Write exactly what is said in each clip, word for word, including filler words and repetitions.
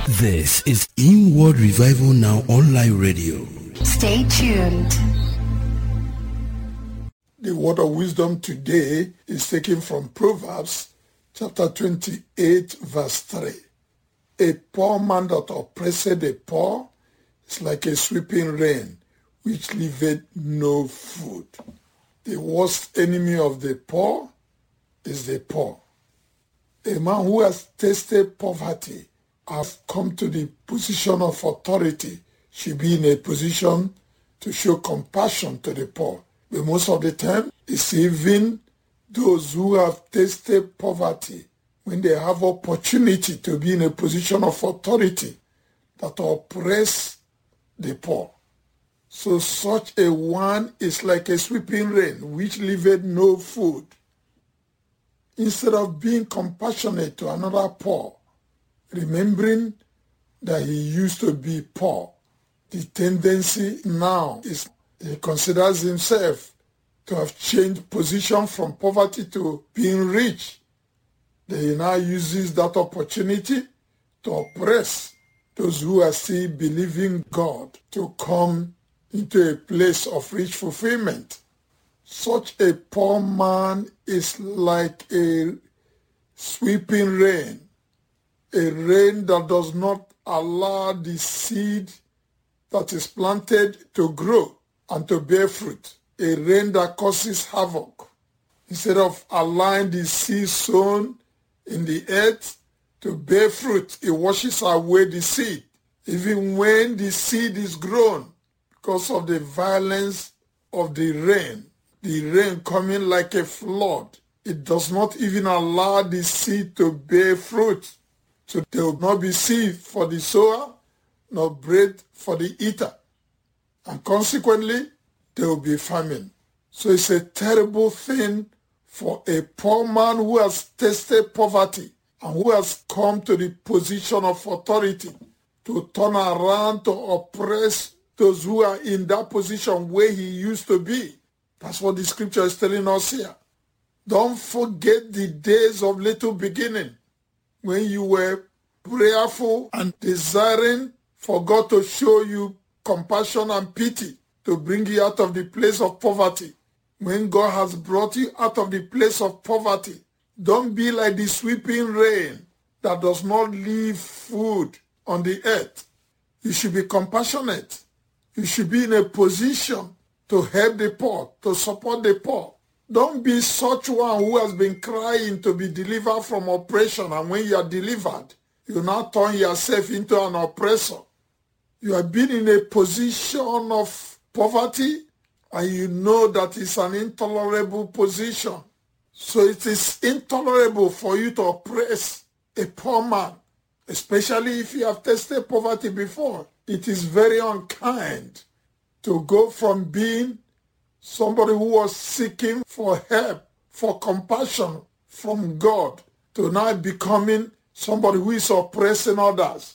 This is Inward Revival Now Online Radio. Stay tuned. The word of wisdom today is taken from Proverbs chapter twenty-eight verse three. A poor man that oppresseth the poor is like a sweeping rain, which leaveth no food. The worst enemy of the poor is the poor. A man who has tasted poverty, has come to the position of authority, should be in a position to show compassion to the poor. But most of the time, it's even those who have tasted poverty, when they have opportunity to be in a position of authority, that oppress the poor. So such a one is like a sweeping rain, which leaveth no food. Instead of being compassionate to another poor, remembering that he used to be poor, the tendency now is he considers himself to have changed position from poverty to being rich. Then he now uses that opportunity to oppress those who are still believing God to come into a place of rich fulfillment. Such a poor man is like a sweeping rain, a rain that does not allow the seed that is planted to grow and to bear fruit, a rain that causes havoc. Instead of allowing the seed sown in the earth to bear fruit, it washes away the seed. Even when the seed is grown, because of the violence of the rain, the rain coming like a flood, it does not even allow the seed to bear fruit. So there will not be seed for the sower, nor bread for the eater. And consequently, there will be famine. So it's a terrible thing for a poor man who has tasted poverty and who has come to the position of authority to turn around to oppress those who are in that position where he used to be. That's what the scripture is telling us here. Don't forget the days of little beginning, when you were prayerful and desiring for God to show you compassion and pity to bring you out of the place of poverty. When God has brought you out of the place of poverty, don't be like the sweeping rain that does not leave food on the earth. You should be compassionate. You should be in a position to help the poor, to support the poor. Don't be such one who has been crying to be delivered from oppression, and when you are delivered, you now turn yourself into an oppressor. You have been in a position of poverty, and you know that it's an intolerable position. So it is intolerable for you to oppress a poor man, especially if you have tasted poverty before. It is very unkind to go from being somebody who was seeking for help, for compassion from God, to now becoming somebody who is oppressing others.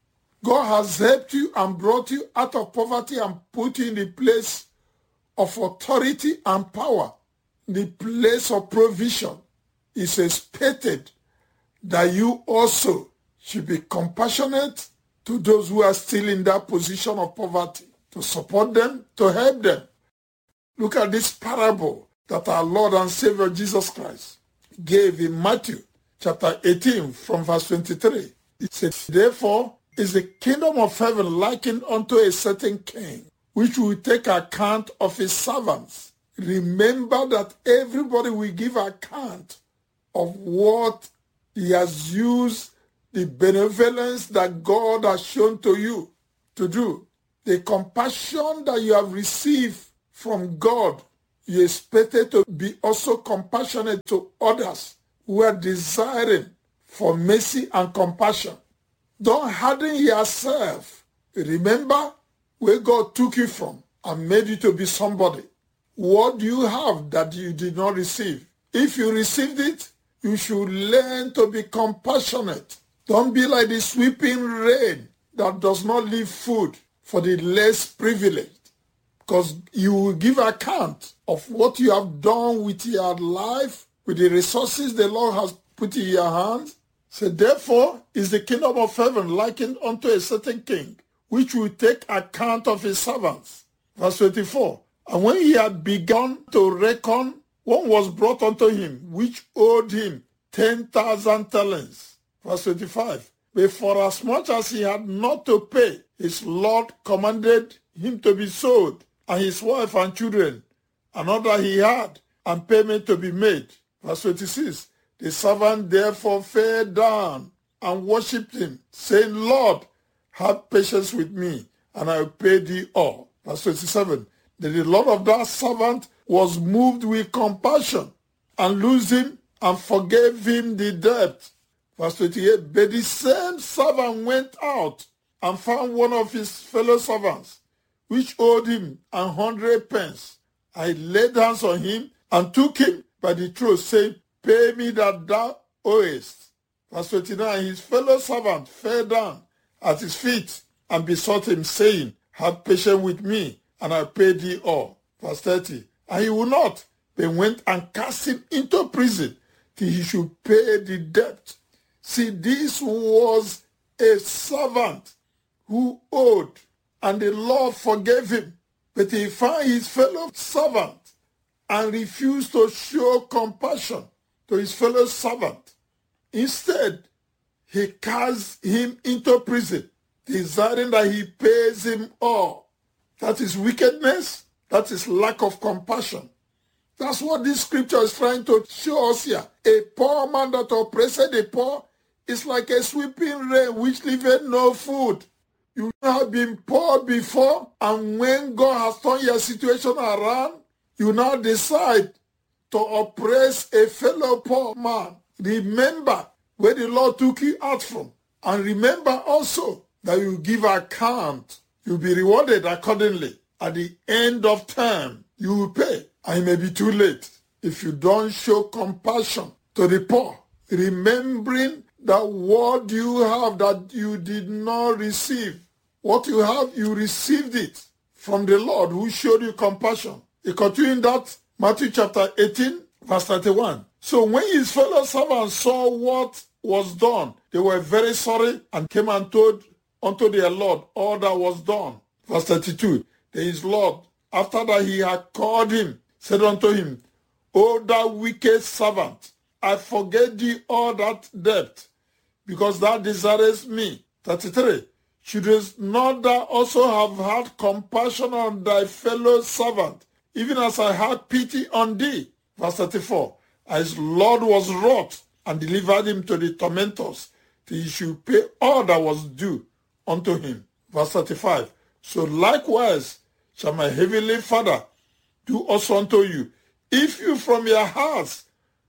God has helped you and brought you out of poverty and put you in the place of authority and power, the place of provision. It's expected that you also should be compassionate to those who are still in that position of poverty, to support them, to help them. Look at this parable that our Lord and Savior Jesus Christ gave in Matthew chapter eighteen from verse twenty-three. He said, therefore is the kingdom of heaven likened unto a certain king, which will take account of his servants. Remember that everybody will give account of what he has used, the benevolence that God has shown to you to do, the compassion that you have received from God. You expected to be also compassionate to others who are desiring for mercy and compassion. Don't harden yourself. Remember where God took you from and made you to be somebody. What do you have that you did not receive? If you received it, you should learn to be compassionate. Don't be like the sweeping rain that does not leave food for the less privileged, because you will give account of what you have done with your life, with the resources the Lord has put in your hands, So therefore is the kingdom of heaven likened unto a certain king, which will take account of his servants. Verse twenty-four. And when he had begun to reckon, one was brought unto him, which owed him ten thousand talents. Verse twenty-five. But for as much as he had not to pay, his Lord commanded him to be sold, and his wife and children, and all that he had, and payment to be made. Verse twenty-six. The servant therefore fell down and worshipped him, saying, Lord, have patience with me, and I will pay thee all. Verse twenty-seven. Then the Lord of that servant was moved with compassion, and loosed him, and forgave him the debt. Verse twenty-eight. But the same servant went out, and found one of his fellow servants, which owed him an hundred pence. I laid hands on him, and took him by the throat, saying, Pay me that thou owest. Verse twenty-nine. His fellow servant fell down at his feet, and besought him, saying, Have patience with me, and I'll pay thee all. Verse thirty. And he would not, but went and cast him into prison, till he should pay the debt. See, this was a servant who owed, and the Lord forgave him. But he found his fellow servant and refused to show compassion to his fellow servant. Instead, he cast him into prison, desiring that he pays him all. That is wickedness. That is lack of compassion. That's what this scripture is trying to show us here. A poor man that oppressed the poor is like a sweeping rain which leaveth no food. You have been poor before, and when God has turned your situation around, you now decide to oppress a fellow poor man. Remember where the Lord took you out from. And remember also that you give account. You'll be rewarded accordingly. At the end of time, you will pay. And it may be too late if you don't show compassion to the poor. Remembering that what you have that you did not receive. What you have, you received it from the Lord who showed you compassion. He continued that, Matthew chapter eighteen, verse thirty-one. So when his fellow servants saw what was done, they were very sorry and came and told unto their Lord all that was done. Verse thirty-two. Then his Lord, after that he had called him, said unto him, O thou wicked servant, I forget thee all that debt, because thou desirest me. thirty-three. Shouldest not thou also have had compassion on thy fellow servant, even as I had pity on thee? Verse thirty-four. His Lord was wroth, and delivered him to the tormentors, till he should pay all that was due unto him. Verse thirty-five. So likewise shall my heavenly Father do also unto you, if you from your hearts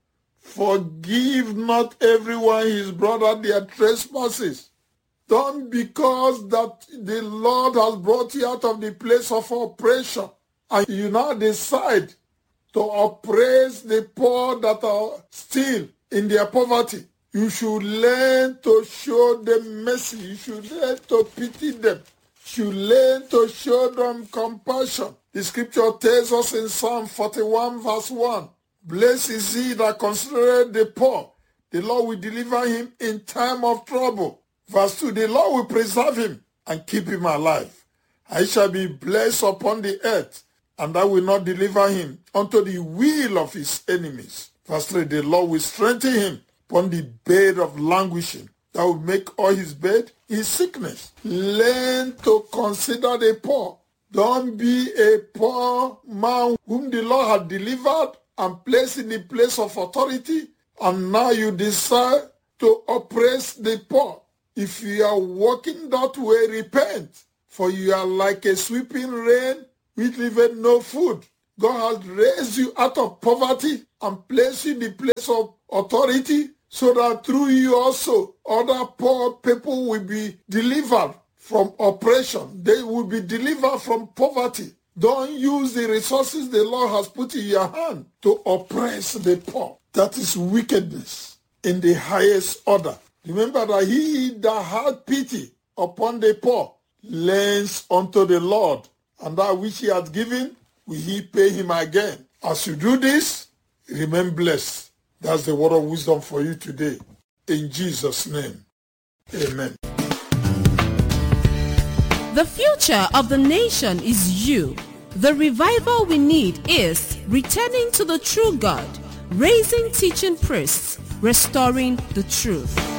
forgive not everyone his brother their trespasses. Don't because that the Lord has brought you out of the place of oppression, and you now decide to oppress the poor that are still in their poverty. You should learn to show them mercy. You should learn to pity them. You should learn to show them compassion. The scripture tells us in Psalm forty-one verse one, Blessed is he that considereth the poor. The Lord will deliver him in time of trouble. Verse two, the Lord will preserve him and keep him alive. I shall be blessed upon the earth, and I will not deliver him unto the will of his enemies. Verse three, the Lord will strengthen him upon the bed of languishing, that will make all his bed in sickness. Learn to consider the poor. Don't be a poor man whom the Lord had delivered and placed in the place of authority, and now you decide to oppress the poor. If you are walking that way, repent, for you are like a sweeping rain which leaveth no food. God has raised you out of poverty and placed you in the place of authority, so that through you also other poor people will be delivered from oppression. They will be delivered from poverty. Don't use the resources the Lord has put in your hand to oppress the poor. That is wickedness in the highest order. Remember that he that had pity upon the poor lends unto the Lord, and that which he has given will he pay him again. As you do this, remain blessed. That's the word of wisdom for you today. In Jesus' name, amen. The future of the nation is you. The revival we need is returning to the true God, raising teaching priests, restoring the truth.